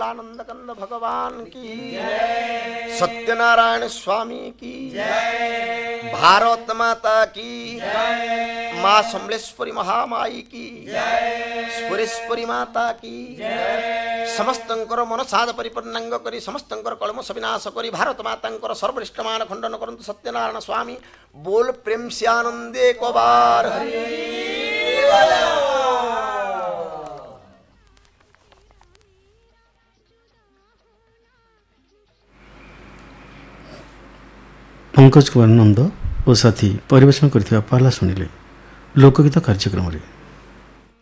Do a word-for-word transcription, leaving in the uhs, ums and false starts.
कमलानंद कंद भगवान की, सत्यनारायण स्वामी की, भारत माता की, माँ समलेश्वरी महामाई की, स्फुरेश्वरी माता की, समस्तंकर मनसाद परिपूर्णांग करी समस्तंकर कलमश विनाश करी भारत मातांकर सर्वरिष्टमान खंडन करंतु सत्यनारायण स्वामी। बोल प्रेम से आनंदे को बार पंकज कुमार नंद और साथी परिवेशन करथिबा पाला सुनिले लोकगीत कार्यक्रम रे।